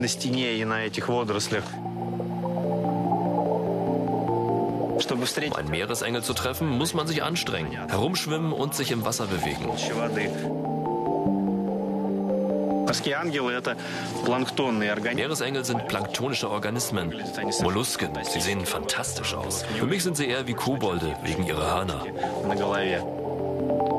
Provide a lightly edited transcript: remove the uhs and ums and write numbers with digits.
На стене и на этих водорослях. Um einen Meeresengel zu treffen, muss man sich anstrengen, herumschwimmen und sich im Wasser bewegen. Meeresengel sind planktonische Organismen, Mollusken. Sie sehen fantastisch aus. Für mich sind sie eher wie Kobolde wegen ihrer Hörner.